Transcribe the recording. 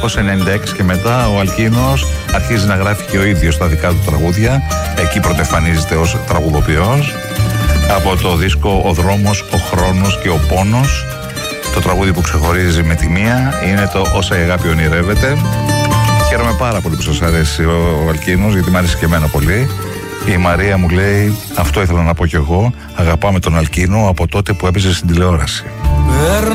1996 και μετά ο Αλκίνος αρχίζει να γράφει και ο ίδιος τα δικά του τραγούδια. Εκεί πρωτοεμφανίζεται ως τραγουδοποιός. Από το δίσκο «Ο δρόμος, ο χρόνος και ο πόνος». Το τραγούδι που ξεχωρίζει με τη μία είναι το «Όσα η αγάπη ονειρεύεται». Χαίρομαι πάρα πολύ που σας αρέσει ο Αλκίνος, γιατί μου αρέσει και εμένα πολύ. Η Μαρία μου λέει, αυτό ήθελα να πω κι εγώ, αγαπάμε τον Αλκίνο από τότε που έπαιζε στην τηλεόραση.